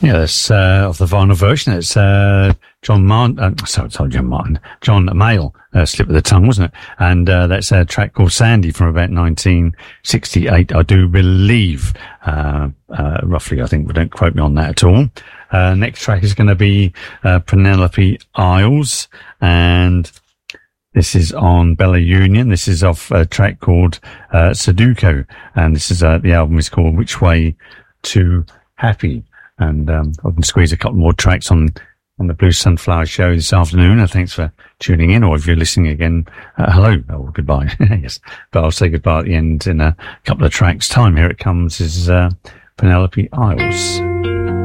Yeah, that's of the vinyl version. It's John Mayall, slip of the tongue, wasn't it? And that's a track called Sandy from about 1968, I do believe. Roughly, I think. But don't quote me on that at all. Next track is going to be Penelope Isles, and this is on Bella Union. This is off a track called Sudoku, and this is the album is called Which Way to Happy. And I can squeeze a couple more tracks on the Blue Sunflower Show this afternoon. And thanks for tuning in, or if you're listening again, hello or goodbye. Yes, but I'll say goodbye at the end in a couple of tracks' time. Here it comes is Penelope Isles.